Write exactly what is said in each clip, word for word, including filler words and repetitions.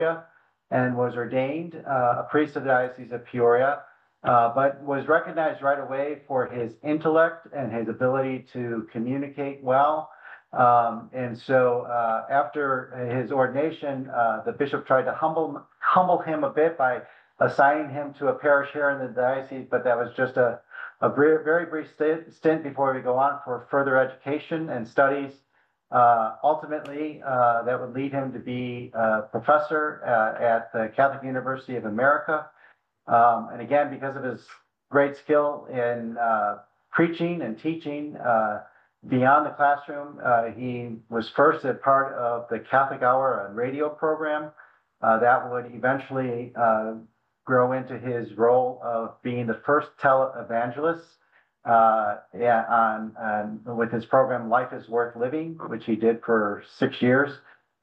and was ordained uh, a priest of the Diocese of Peoria, uh, but was recognized right away for his intellect and his ability to communicate well. Um, and so uh, after his ordination, uh, the bishop tried to humble, humble him a bit by assigning him to a parish here in the diocese, but that was just a, a very, very brief stint before we go on for further education and studies. Uh, ultimately, uh, that would lead him to be a professor uh, at the Catholic University of America. Um, and again, because of his great skill in uh, preaching and teaching uh, beyond the classroom, uh, he was first a part of the Catholic Hour and radio program. Uh, that would eventually uh, grow into his role of being the first televangelist uh, yeah, on, on with his program Life is Worth Living, which he did for six years.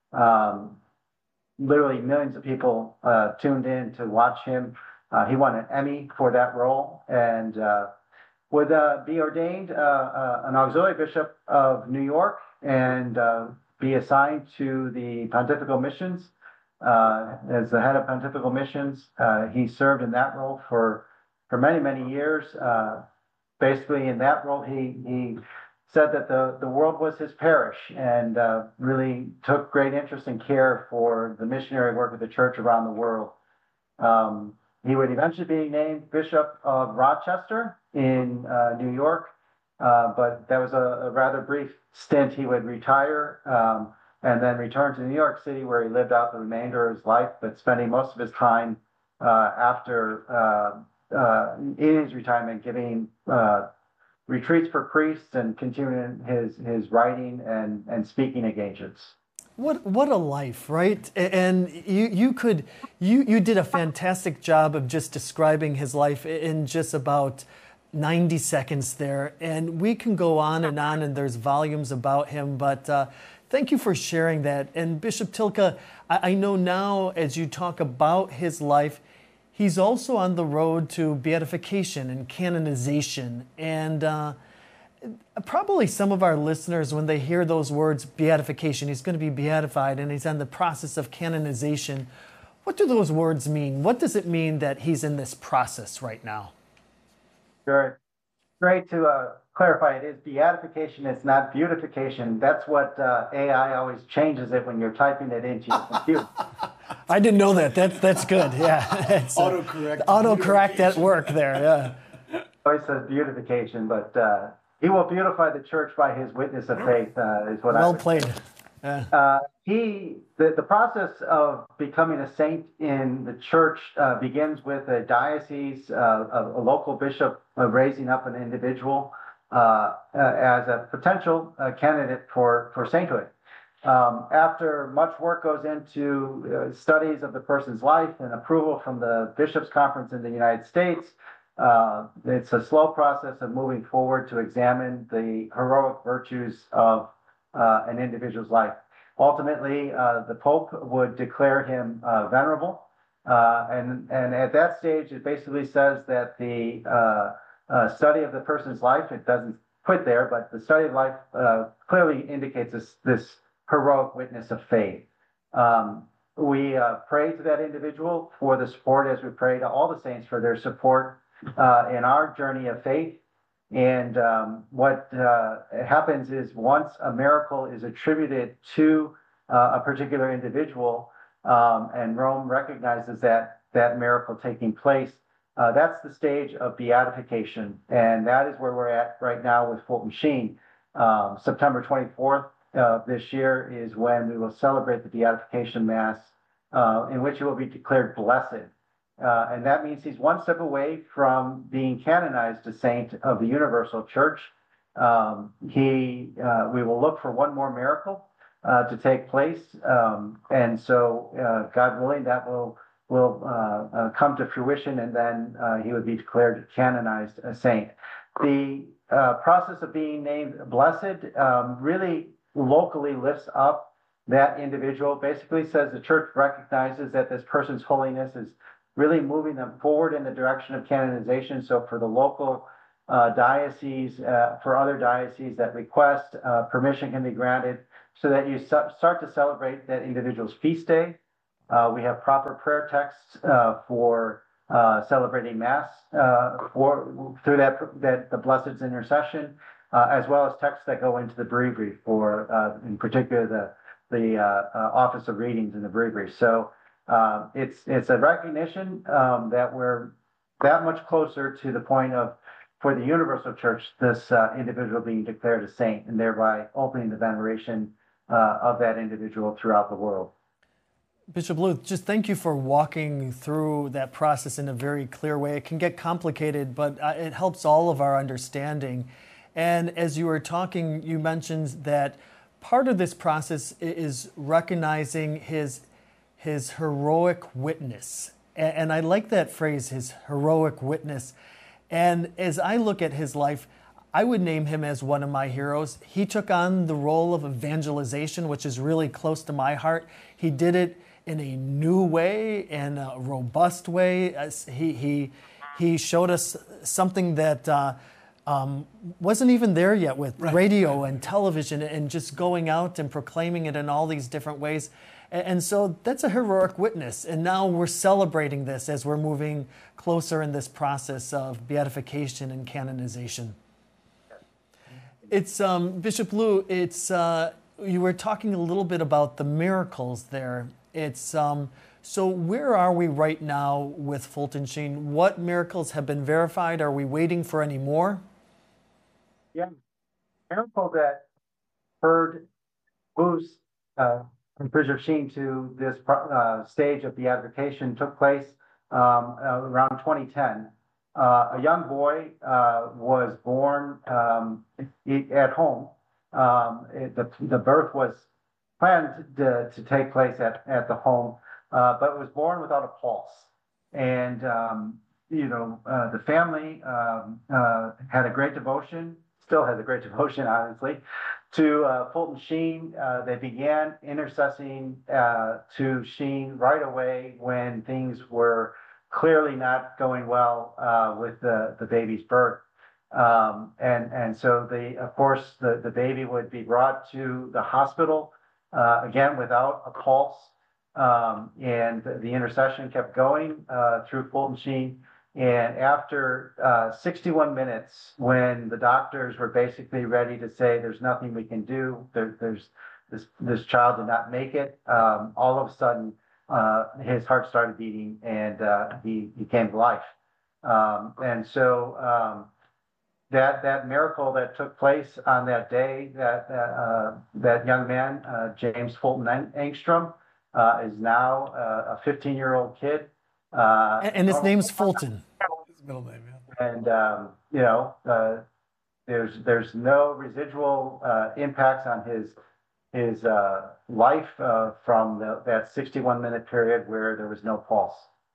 Um, literally millions of people uh, tuned in to watch him. Uh, he won an Emmy for that role and uh, would uh, be ordained uh, uh, an auxiliary bishop of New York and uh, be assigned to the pontifical missions. Uh, as the head of pontifical missions, uh, he served in that role for for many, many years. Uh, basically, in that role, he he said that the, the world was his parish and uh, really took great interest and care for the missionary work of the church around the world. Um, he would eventually be named Bishop of Rochester in uh, New York, uh, but that was a, a rather brief stint. He would retire um, and then return to New York City, where he lived out the remainder of his life, but spending most of his time uh, after uh, uh, in his retirement giving uh, retreats for priests and continuing his his writing and and speaking engagements. What what a life, right? And you you could you you did a fantastic job of just describing his life in just about ninety seconds there, and we can go on and on, and there's volumes about him, but uh, thank you for sharing that. And Bishop Tylka, I, I know now as you talk about his life, he's also on the road to beatification and canonization. And uh, probably some of our listeners, when they hear those words, beatification, he's going to be beatified and he's on the process of canonization. What do those words mean? What does it mean that he's in this process right now? Sure. Great to uh, clarify. It is beatification. It's not beautification. That's what uh, A I always changes it when you're typing it into your computer. I didn't know that. That's that's good. Yeah. Autocorrect. Autocorrect at work there. Yeah. Always says beautification, but uh, he will beautify the church by his witness of faith. Uh, is what well I would played. say. Yeah. Uh, he the, the process of becoming a saint in the church uh, begins with a diocese, uh, a, a local bishop uh, raising up an individual uh, uh, as a potential uh, candidate for for sainthood. Um, after much work goes into uh, studies of the person's life and approval from the Bishops' Conference in the United States, uh, it's a slow process of moving forward to examine the heroic virtues of uh, an individual's life. Ultimately, uh, the Pope would declare him uh, venerable, uh, and, and at that stage, it basically says that the uh, uh, study of the person's life, it doesn't quit there, but the study of life uh, clearly indicates this, this heroic witness of faith. Um, we uh, pray to that individual for the support, as we pray to all the saints for their support uh, in our journey of faith. And um, what uh, happens is once a miracle is attributed to uh, a particular individual, um, and Rome recognizes that that miracle taking place, uh, that's the stage of beatification. And that is where we're at right now with Fulton Sheen. Um, September twenty-fourth uh, this year is when we will celebrate the beatification mass, uh, in which he will be declared blessed. Uh, and that means he's one step away from being canonized a saint of the Universal Church. Um, he, uh, we will look for one more miracle uh, to take place, um, and so, uh, God willing, that will will uh, uh, come to fruition, and then uh, he would be declared canonized a saint. The uh, process of being named blessed um, really locally lifts up that individual. Basically, says the Church recognizes that this person's holiness is really moving them forward in the direction of canonization. So for the local uh, diocese, uh, for other dioceses that request, uh, permission can be granted so that you start to celebrate that individual's feast day Uh, we have proper prayer texts uh, for uh, celebrating Mass uh, for through that that the Blessed's intercession, uh, as well as texts that go into the breviary for, uh, in particular, the the uh, uh, Office of Readings in the breviary. So uh, it's it's a recognition um, that we're that much closer to the point of, for the Universal Church, this uh, individual being declared a saint, and thereby opening the veneration uh, of that individual throughout the world. Bishop Luth, just thank you for walking through that process in a very clear way. It can get complicated, but uh, it helps all of our understanding. And as you were talking, you mentioned that part of this process is recognizing his, his heroic witness. And I like that phrase, his heroic witness. And as I look at his life, I would name him as one of my heroes. He took on the role of evangelization, which is really close to my heart. He did it in a new way, in a robust way. He, he, he showed us something that uh, um, wasn't even there yet with right. radio and television, and just going out and proclaiming it in all these different ways. And so that's a heroic witness. And now we're celebrating this as we're moving closer in this process of beatification and canonization. It's, um, Bishop Lou, it's, uh, you were talking a little bit about the miracles there. It's, um, so where are we right now with Fulton Sheen? What miracles have been verified? Are we waiting for any more? Yeah, miracle that heard moves uh, from Bishop Sheen to this uh, stage of beatification took place um, uh, around twenty ten. Uh, a young boy uh, was born um, at home. Um, it, the, the birth was planned to, to take place at, at the home, uh, but was born without a pulse. And, um, you know, uh, the family um, uh, had a great devotion, still has a great devotion, honestly, to uh, Fulton Sheen. Uh, they began intercessing uh, to Sheen right away when things were clearly not going well uh, with the, the baby's birth. Um, and, and so the, of course, the, the baby would be brought to the hospital, uh, again, without a pulse. Um, and the, the intercession kept going uh, through Fulton Sheen. And after uh, sixty-one minutes, when the doctors were basically ready to say, there's nothing we can do, there, there's this, this child did not make it, um, all of a sudden, uh, his heart started beating, and uh, he, he came to life. Um, and so um, that that miracle that took place on that day, that uh, that young man, uh, James Fulton Engstrom, uh, is now uh, a fifteen-year-old kid. Uh, and, and his name's Fulton. His middle name, yeah. And um, you know, uh, there's there's no residual uh, impacts on his his uh, life uh, from the, that sixty-one minute period where there was no pulse.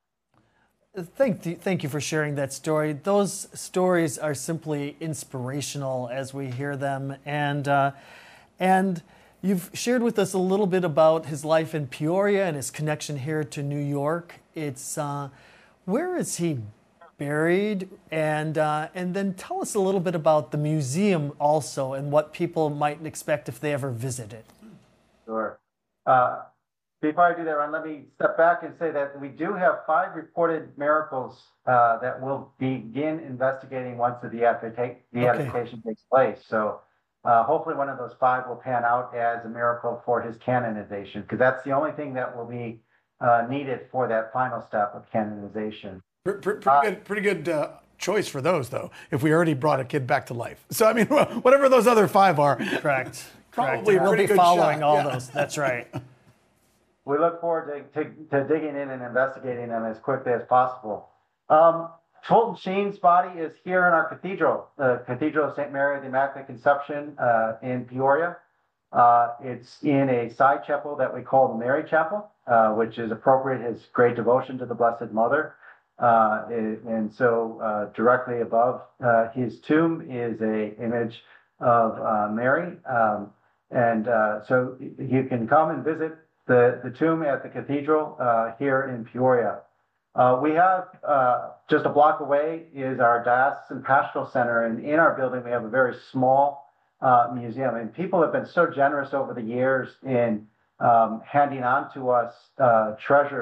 Thank you, thank you for sharing that story. Those stories are simply inspirational as we hear them, and uh, and you've shared with us a little bit about his life in Peoria and his connection here to New York. It's uh, where is he buried, and uh, and then tell us a little bit about the museum also and what people might expect if they ever visit it. Sure. Uh, before I do that, Ron, let me step back and say that we do have five reported miracles uh, that we'll begin investigating once the beatification okay. takes place. So uh, hopefully one of those five will pan out as a miracle for his canonization, because that's the only thing that will be uh, needed for that final step of canonization. Pretty, pretty uh, good, pretty good uh, choice for those, though, if we already brought a kid back to life. So, I mean, whatever those other five are. Correct. Probably Correct. We'll be good following shot. all yeah. those. That's right. We look forward to, to, to digging in and investigating them as quickly as possible. Um, Fulton Sheen's body is here in our cathedral, the Cathedral of Saint Mary of the Immaculate Conception uh, in Peoria. Uh, it's in a side chapel that we call the Mary Chapel, uh, which is appropriate his great devotion to the Blessed Mother. Uh, and so uh, directly above uh, his tomb is a image of uh, Mary. Um, and uh, so you can come and visit the, the tomb at the cathedral uh, here in Peoria. Uh, we have, uh, just a block away is our Diocesan Pastoral Center, and in our building we have a very small uh, museum. And people have been so generous over the years in um, handing on to us uh, treasures